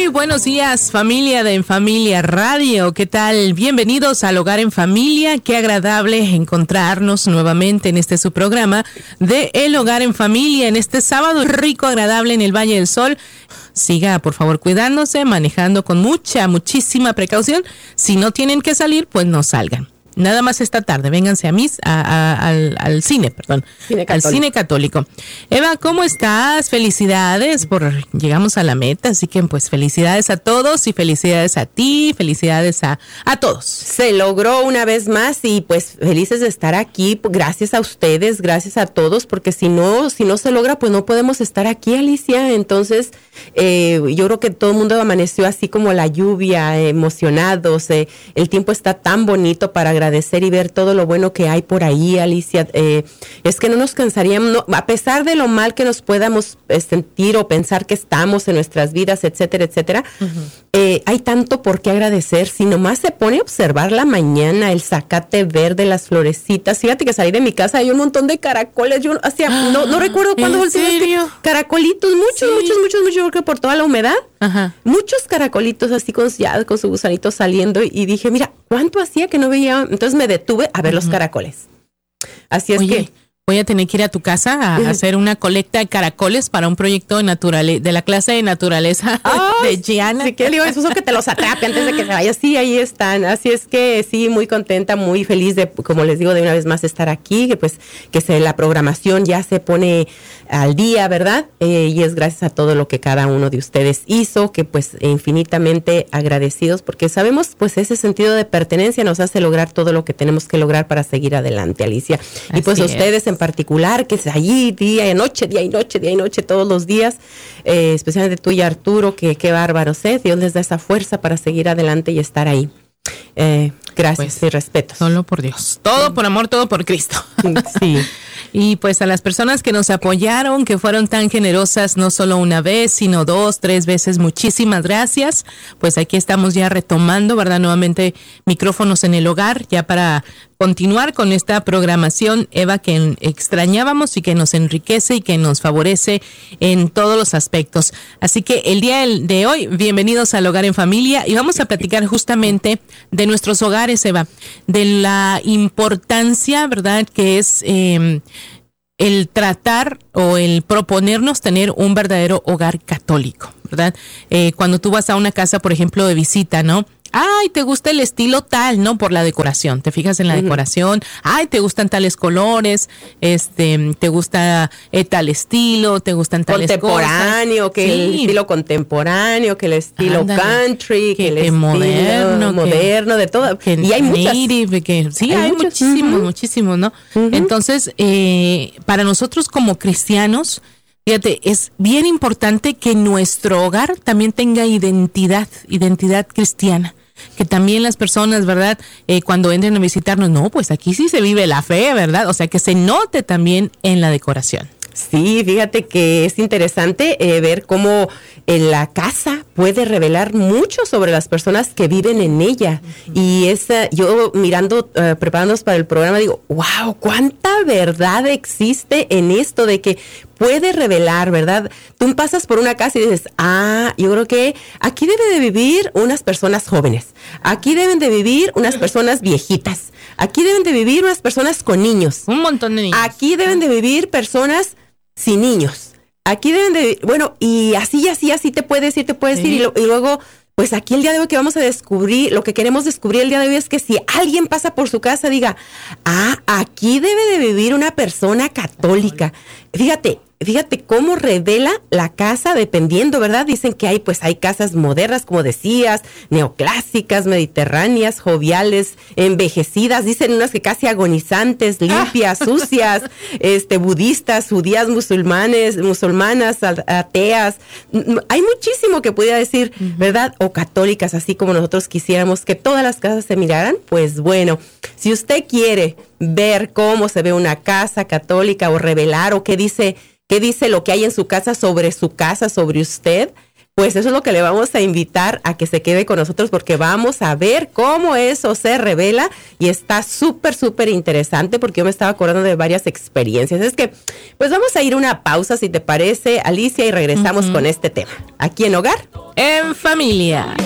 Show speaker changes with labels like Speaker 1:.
Speaker 1: Muy buenos días, familia de En Familia Radio. ¿Qué tal? Bienvenidos al Hogar en Familia. Qué agradable encontrarnos nuevamente en este su programa de El Hogar en Familia en este sábado rico, agradable en el Valle del Sol. Siga, por favor, cuidándose, manejando con muchísima precaución. Si no tienen que salir, pues no salgan. Nada más esta tarde, vénganse al cine, al cine católico. Eva, ¿cómo estás? Felicidades llegamos a la meta, así que pues felicidades a todos y felicidades a ti, felicidades a todos.
Speaker 2: Se logró una vez más y pues felices de estar aquí, gracias a ustedes, gracias a todos, porque si no se logra, pues no podemos estar aquí, Alicia. Entonces, yo creo que todo el mundo amaneció así como la lluvia, emocionados, el tiempo está tan bonito para agradecer y ver todo lo bueno que hay por ahí, Alicia. Es que no nos cansaríamos, a pesar de lo mal que nos podamos sentir o pensar que estamos en nuestras vidas, etcétera, etcétera. Hay tanto por qué agradecer. Si nomás se pone a observar la mañana, el zacate verde, las florecitas. Fíjate que salí de mi casa, hay un montón de caracoles. Yo no recuerdo cuándo fue el último caracolitos, muchos, porque por toda la humedad. Ajá. Muchos caracolitos así con su gusanito saliendo y dije, mira, ¿cuánto hacía que no veía? Entonces me detuve a ver los caracoles. Así es.
Speaker 1: Oye, que voy a tener que ir a tu casa a hacer una colecta de caracoles para un proyecto de la clase de naturaleza de Gianna.
Speaker 2: Sí, que digo, eso es que te los atrape antes de que se vaya. Sí, ahí están. Así es que sí, muy contenta, muy feliz de, como les digo, de una vez más estar aquí, que la programación ya se pone al día, ¿verdad? Y es gracias a todo lo que cada uno de ustedes hizo, que pues infinitamente agradecidos, porque sabemos pues ese sentido de pertenencia nos hace lograr todo lo que tenemos que lograr para seguir adelante, Alicia. Y pues a ustedes en particular, que es allí día y noche, todos los días, especialmente tú y Arturo, que qué bárbaros, Dios les da esa fuerza para seguir adelante y estar ahí. Gracias
Speaker 1: pues,
Speaker 2: y respeto.
Speaker 1: Solo por Dios. Todo por amor, todo por Cristo.
Speaker 2: Sí.
Speaker 1: Y pues a las personas que nos apoyaron, que fueron tan generosas, no solo una vez, sino 2, 3 veces, muchísimas gracias. Pues aquí estamos ya retomando, ¿verdad? Nuevamente micrófonos en el hogar, ya para continuar con esta programación, Eva, que extrañábamos y que nos enriquece y que nos favorece en todos los aspectos. Así que el día de hoy, bienvenidos al Hogar en Familia y vamos a platicar justamente de nuestros hogares, Eva, de la importancia, ¿verdad?, que es el tratar o el proponernos tener un verdadero hogar católico, ¿verdad? Cuando tú vas a una casa, por ejemplo, de visita, ¿no? Ay, te gusta el estilo tal, ¿no? Por la decoración, te fijas en la decoración. Ay, te gustan tales colores, te gusta tal estilo, te gustan tales
Speaker 2: contemporáneo,
Speaker 1: cosas.
Speaker 2: Que sí. El estilo contemporáneo, que el estilo country, que el estilo moderno, de todo.
Speaker 1: Y hay muchas. Hay muchísimos, ¿no? Entonces, para nosotros como cristianos, fíjate, es bien importante que nuestro hogar también tenga identidad cristiana. Que también las personas, ¿verdad? Cuando entren a visitarnos, no, pues aquí sí se vive la fe, ¿verdad? O sea, que se note también en la decoración.
Speaker 2: Sí, fíjate que es interesante ver cómo la casa puede revelar mucho sobre las personas que viven en ella. Y yo mirando, preparándonos para el programa, digo, wow, cuánta verdad existe en esto de que puede revelar, ¿verdad? Tú pasas por una casa y dices, yo creo que aquí deben de vivir unas personas jóvenes, aquí deben de vivir unas personas viejitas, aquí deben de vivir unas personas con niños.
Speaker 1: Un montón de niños.
Speaker 2: Aquí deben de vivir personas sin niños. Aquí deben de, bueno, y así te puedes ir, sí. y luego, pues aquí el día de hoy que vamos a descubrir, lo que queremos descubrir el día de hoy es que si alguien pasa por su casa, diga, aquí debe de vivir una persona católica. Fíjate cómo revela la casa dependiendo, ¿verdad? Dicen que hay casas modernas, como decías, neoclásicas, mediterráneas, joviales, envejecidas, dicen unas que casi agonizantes, limpias, sucias, budistas, judías, musulmanas, ateas. Hay muchísimo que pudiera decir, ¿verdad? O católicas, así como nosotros quisiéramos que todas las casas se miraran. Pues bueno, si usted quiere ver cómo se ve una casa católica o revelar o qué dice lo que hay en su casa, sobre usted, pues eso es lo que le vamos a invitar a que se quede con nosotros, porque vamos a ver cómo eso se revela y está súper, súper interesante, porque yo me estaba acordando de varias experiencias. Es que, pues vamos a ir a una pausa, si te parece, Alicia, y regresamos con este tema. Aquí en Hogar
Speaker 1: en familia.